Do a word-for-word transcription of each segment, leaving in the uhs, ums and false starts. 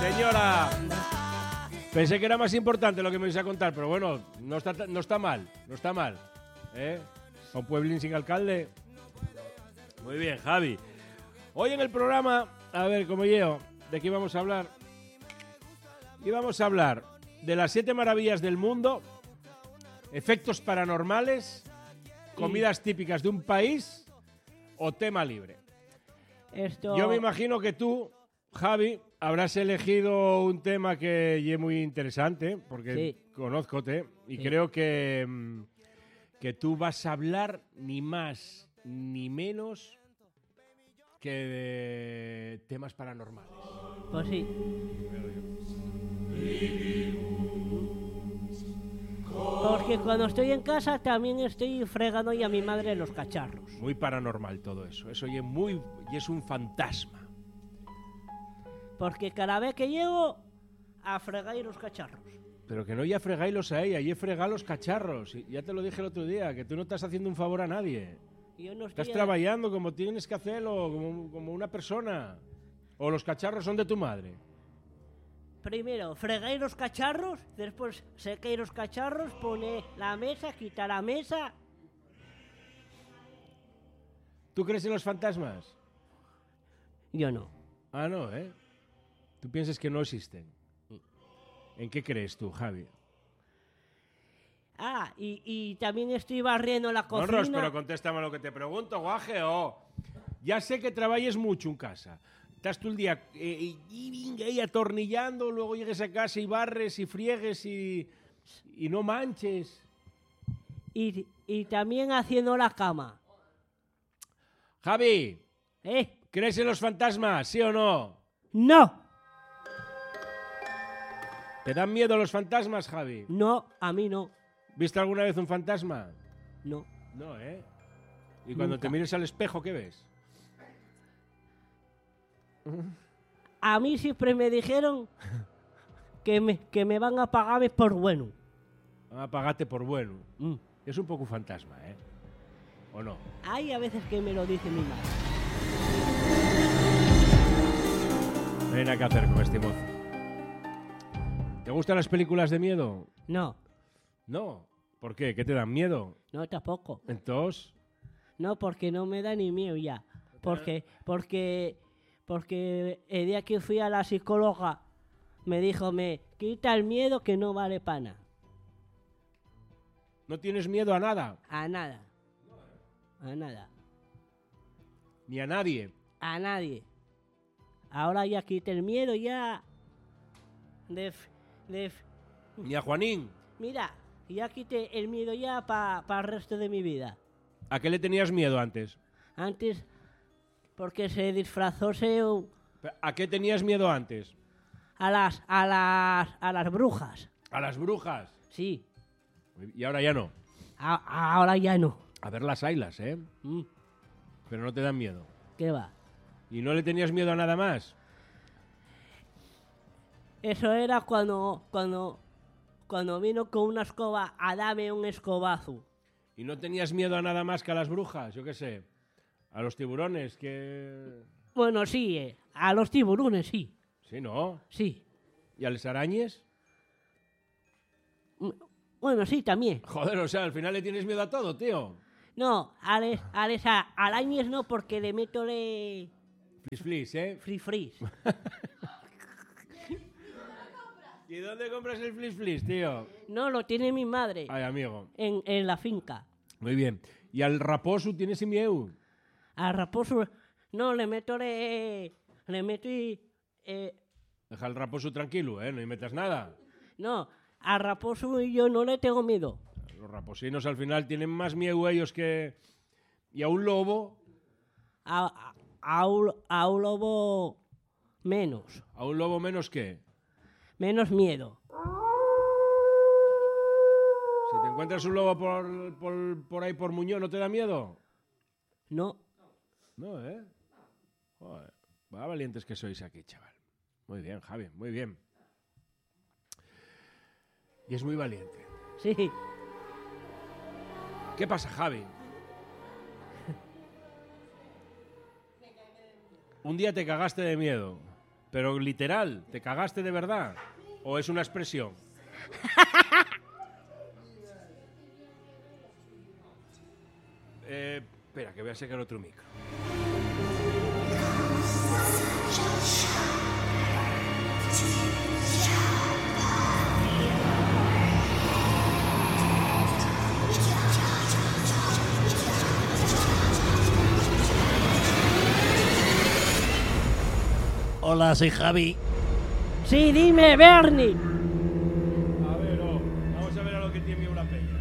Señora, pensé que era más importante lo que me ibas a contar, pero bueno, no está, no está mal, no está mal. ¿Eh? A un pueblín sin alcalde. Muy bien, Javi. Hoy en el programa, a ver, como yo, ¿de qué íbamos a hablar? Íbamos a hablar de las siete maravillas del mundo, efectos paranormales, comidas típicas de un país o tema libre. Esto... Yo me imagino que tú, Javi, habrás elegido un tema que es muy interesante, porque Sí. conózcote, y Sí. creo que, mm, que tú vas a hablar ni más ni menos que de temas paranormales. Pues sí. Porque cuando estoy en casa también estoy fregando y a mi madre los cacharros. Muy paranormal todo eso. Eso y es muy y es un fantasma. Porque cada vez que llego a fregar los cacharros. Pero que no ya fregáislos a ella, y fregar los cacharros. Y ya te lo dije el otro día, que tú no estás haciendo un favor a nadie. Yo no Estás estoy a- trabajando como tienes que hacerlo, como, como una persona. O los cacharros son de tu madre. Primero, fregáis los cacharros, después secáis los cacharros, pone la mesa, quita la mesa. ¿Tú crees en los fantasmas? Yo no. Ah, no, ¿eh? Tú piensas que no existen. ¿En qué crees tú, Javi? Ah, y, y también estoy barriendo la cocina. Honros, pero contéstame lo que te pregunto, guaje. Oh. Ya sé que trabajes mucho en casa. Estás todo el día eh, y, venga, y atornillando, luego llegues a casa y barres y friegues y, y no manches. Y, y también haciendo la cama. Javi, ¿Eh? ¿crees en los fantasmas, sí o no? No, ¿Te dan miedo los fantasmas, Javi? no, a mí no. ¿Viste alguna vez un fantasma? No. No, ¿eh? ¿Y cuando Nunca. te mires al espejo, qué ves? A mí siempre me dijeron que me, que me van a pagar por bueno. Ah, pagate por bueno. Mm. Es un poco fantasma, ¿eh? ¿O no? Hay a veces que me lo dice mi madre. No hay nada que hacer con este mozo. ¿Te gustan las películas de miedo? No, No. ¿Por qué? ¿Qué te dan miedo? no tampoco. Entonces, No, porque no me da ni miedo ya. Porque, porque, porque el día que fui a la psicóloga me dijo, me quita el miedo que no vale pana. ¿no tienes miedo a nada? A nada. A nada. Ni a nadie. A nadie. Ahora ya quité el miedo ya. De, f- de f- Ni a Juanín. Mira, ya quité el miedo ya para el resto de mi vida. ¿A qué le tenías miedo antes? Antes, porque se disfrazó se- ¿A qué tenías miedo antes? a las, a las, a las brujas. A las brujas. Sí, Y ahora ya no. a- ahora ya no. A ver las ailas, ¿eh? Mm, Pero no te dan miedo. ¿Qué va? ¿Y no le tenías miedo a nada más? Eso era cuando, cuando, cuando vino con una escoba a darme un escobazo. ¿Y no tenías miedo a nada más que a las brujas? Yo qué sé. A los tiburones, que... Bueno, sí, eh, a los tiburones, sí, Sí, ¿no? sí. ¿Y a las arañas? Mm, Bueno, sí, también. Joder, o sea, al final le tienes miedo a todo, tío. No, a les, a les a- arañas no, porque le meto le Flis, flis, ¿eh? free freeze. ¿Y dónde compras el flis, flis, tío? No, lo tiene mi madre Ay, amigo. en, en la finca. Muy bien. ¿Y al raposo tienes miedo? Al raposo, no, le meto le, le meto y, eh, Deja al raposo tranquilo, ¿eh? No le metas nada. no, al raposo y yo no le tengo miedo. Los raposinos al final tienen más miedo ellos que... ¿Y a un lobo? A, a, a un, a un lobo menos, ¿A un lobo menos qué? menos miedo. Si te encuentras un lobo por, por, por ahí por Muñoz, ¿no te da miedo? No, No, ¿eh? Joder. Va valientes que sois aquí, chaval. Muy bien, Javi, muy bien. Y es muy valiente. sí, ¿Qué pasa, Javi? Un día te cagaste de miedo, Pero literal, ¿te cagaste de verdad? ¿O es una expresión? eh, espera, que voy a sacar otro micro. Hola, soy Javi. Sí, dime, Bernie. A ver, oh, vamos a ver a lo que tiene una peña.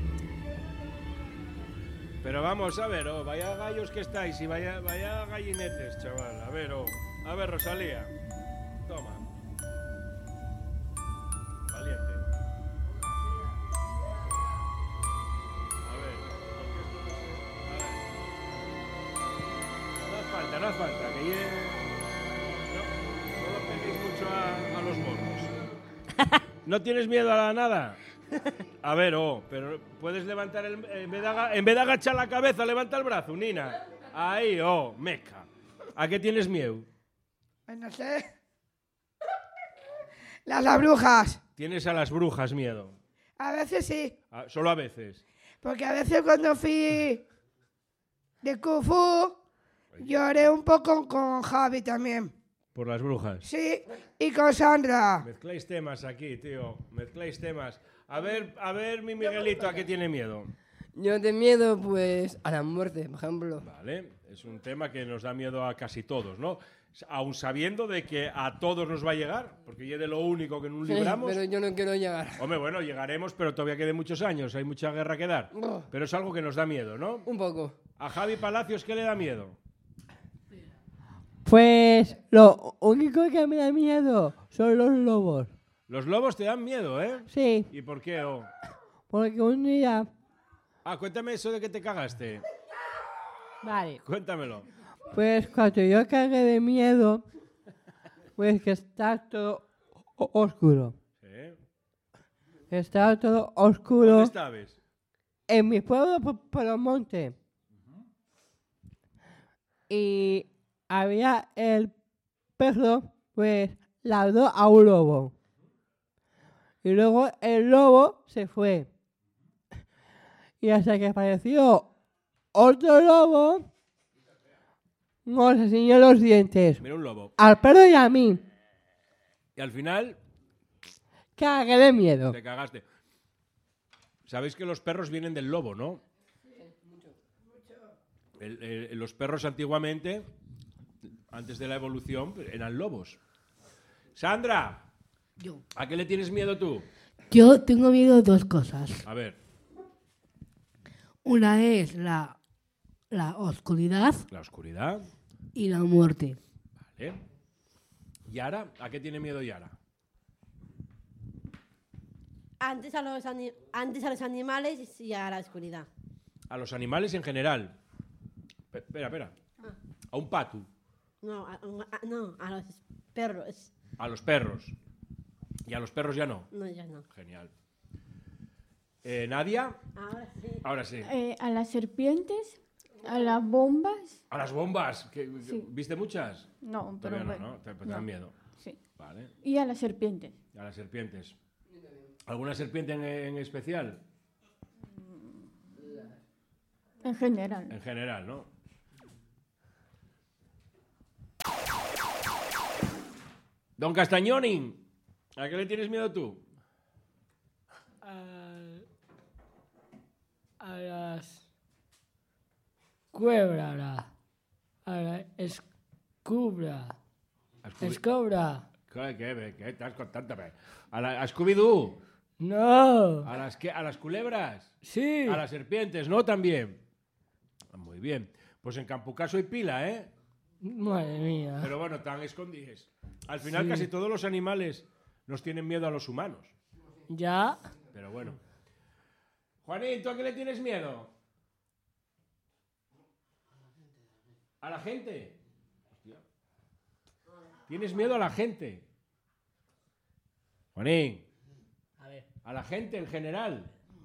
Pero vamos a ver, oh, vaya gallos que estáis y vaya, vaya gallinetes, chaval. A ver, oh. A ver, Rosalía. Toma. Valiente. A ver, porque esto no se... A ver. No hace falta, no hace falta, que llegue... No, no lo peguéis mucho a, a los morros. ¿No tienes miedo a la nada? A ver, oh, pero puedes levantar el... En vez de, aga- en vez de agachar la cabeza, levanta el brazo, Nina. Ahí, oh, meca. ¿A qué tienes miedo? Pues no sé. Las, las brujas. Tienes a las brujas miedo. A veces sí. A- solo a veces. Porque a veces cuando fui de Kung Fu, lloré un poco con Javi también. Por las brujas. Sí, y con Sandra. Mezcláis temas aquí, tío. Mezcláis temas. A ver, a ver, mi Miguelito, ¿a qué tiene miedo? Yo de miedo, pues, a la muerte, por ejemplo. Vale, es un tema que nos da miedo a casi todos, ¿no? Aun sabiendo de que a todos nos va a llegar, porque ya de lo único que nos Sí, libramos. pero yo no quiero llegar. Hombre, bueno, llegaremos, pero todavía quedan muchos años, hay mucha guerra que dar. Oh, Pero es algo que nos da miedo, ¿no? un poco. A Javi Palacios, ¿qué le da miedo? Pues lo único que me da miedo son los lobos. Los lobos te dan miedo, ¿eh? Sí, ¿Y por qué? Oh? porque un día... Ah, cuéntame eso de que te cagaste. Vale. Cuéntamelo. Pues cuando yo cagué de miedo, pues que está todo o- oscuro. ¿Sí? Está todo ¿Dónde oscuro estabas? en mi pueblo por, por los montes. Y había el perro, pues, ladró a un lobo. Y luego el lobo se fue. Y hasta que apareció otro lobo, nos enseñó los dientes. Mira un lobo. Al perro y a mí. Y al final Cagué de miedo. te cagaste. Sabéis que los perros vienen del lobo, ¿no? El- el- los perros antiguamente, antes de la evolución, eran lobos. Sandra, Yo. ¿a qué le tienes miedo tú? Yo tengo miedo de dos cosas. A ver, Una es la, la oscuridad la oscuridad, y la muerte. ¿vale? Yara, ¿a qué tiene miedo Yara? Antes a los, ani- antes a los animales y a la oscuridad. A los animales en general. Pe- Espera, espera. A un pato, No, a, a- no, a los perros. a los perros. Y a los perros ya no. No, ya no. Genial. Eh, ¿Nadia? Ahora sí. Ahora sí. Eh, a las serpientes, a las bombas. A las bombas. ¿Qué- qué- Sí. ¿Viste muchas? No, pero Todavía no, bueno, ¿no? Te, te dan no. miedo. Sí. Vale. Y a las serpientes. Y a las serpientes. ¿Alguna serpiente en, en especial? En general. En general, ¿no? Don Castañoni, ¿a qué le tienes miedo tú? a, a las cuebras, a la escubra, A Scooby- escobra, ¿Qué, qué, qué estás contándome? ¿A, la, a Scooby-Doo? no, ¿A las, qué? ¿A las culebras? sí, A las serpientes, ¿no? También. Muy bien. Pues en Campucaso hay pila, ¿eh? madre mía, Pero bueno, tan escondidas. Al final Sí. casi todos los animales nos tienen miedo a los humanos. ya, Pero bueno. Juanín, ¿tú a qué le tienes miedo? ¿A la gente? Hostia. ¿Tienes miedo a la gente? Juanín. a ver, ¿A la gente en general?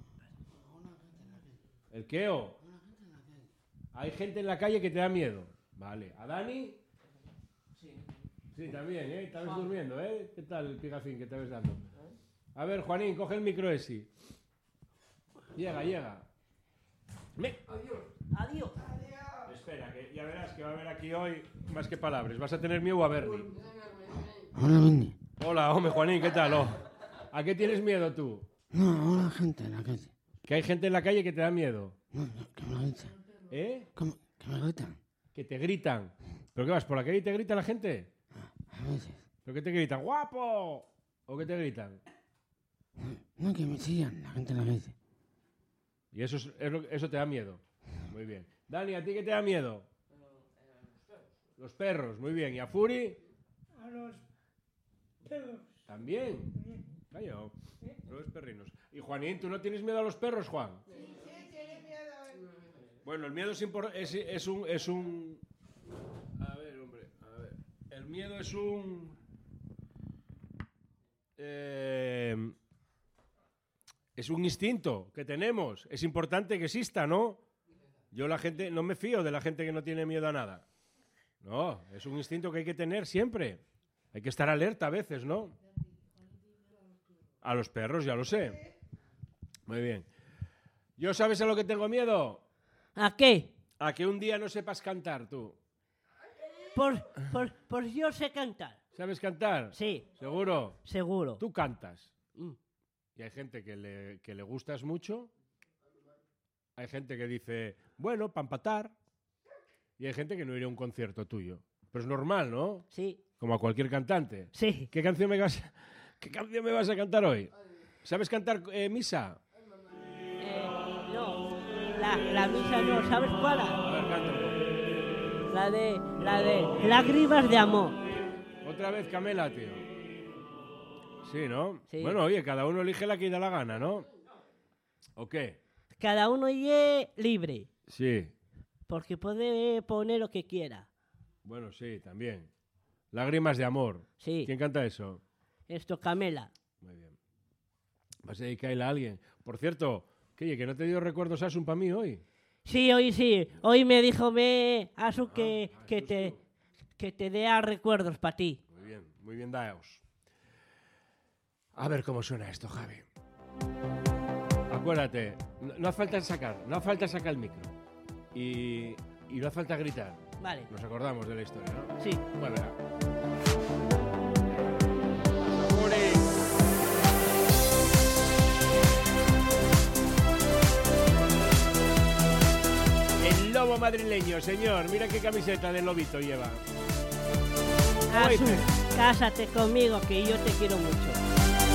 ¿El qué o? Hay gente en la calle que te da miedo. Vale. ¿A Dani? Sí. Sí, también, ¿eh? Estabas durmiendo, ¿eh? ¿Qué tal el pigafín que te ves dando? A ver, Juanín, coge el micro ese. Llega, llega. Me... Adiós. Espera, que ya verás que va a haber aquí hoy más que palabras. Vas a tener miedo a Bernie. Hola, Benny. Hola, hombre, Juanín, ¿qué tal? Oh. ¿A qué tienes miedo tú? No, hola, gente en la calle. Que hay gente en la calle que te da miedo. No, no, que me lo gritan. ¿Eh? ¿Cómo? Que me lo gritan. Que te gritan. ¿Pero qué vas, por la calle y te grita la gente? A veces. ¿Pero qué te gritan? ¡Guapo! ¿O qué te gritan? No, que me chillan la gente en la calle. Y eso, es, es lo- eso te da miedo. Muy bien. Dani, ¿a ti qué te da miedo? Los perros, muy bien. ¿Y a Furi? A los perros. También. Callao. Los perrinos. Y Juanín, ¿tú no tienes miedo a los perros, Juan? Sí, tiene miedo. Bueno, el miedo es, impor- es, es un... Es un... A ver, hombre, a ver. El miedo es un... eh, es un instinto que tenemos. Es importante que exista, ¿no? Yo la gente... No me fío de la gente que no tiene miedo a nada. No, es un instinto que hay que tener siempre. Hay que estar alerta a veces, ¿no? A los perros, ya lo sé. Muy bien. ¿Yo sabes a lo que tengo miedo? ¿A qué? A que un día no sepas cantar, tú. Por, por, por yo sé cantar. ¿Sabes cantar? Sí, ¿Seguro? seguro. Tú cantas. Mm. Y hay gente que le, que le gustas mucho. Hay gente que dice, bueno, para empatar. Y hay gente que no iría a un concierto tuyo. Pero es normal, ¿no? Sí, Como a cualquier cantante. sí. ¿Qué canción me vas a, qué canción me vas a cantar hoy? ¿Sabes cantar eh, misa? Eh, no, la, la misa no, ¿sabes cuál? A ver, canta un poco. La de, la de lágrimas de amor. Otra vez Camela, tío. Sí, ¿no? Sí. Bueno, oye, cada uno elige la que da la gana, ¿no? ¿O qué? Cada uno es libre, Sí. porque puede poner lo que quiera. Bueno, sí, también. Lágrimas de amor. Sí, ¿Quién canta eso? esto Camela. Muy bien. ¿Vas a dedicarle a alguien? Por cierto, que, oye, que no te dio recuerdos Asun para mí hoy. Sí, hoy sí. Hoy me dijo me Asu que, ah, que eso te sí. que te dé a recuerdos para ti. Muy bien, muy bien, daos. A ver cómo suena esto, Javi. Acuérdate, no, no hace falta sacar, no hace falta sacar el micro. Y, y no hace falta gritar. Vale. Nos acordamos de la historia, ¿no? Sí. Muévela. El lobo madrileño, señor. Mira qué camiseta de lobito lleva. Asu, Oíste. cásate conmigo que yo te quiero mucho.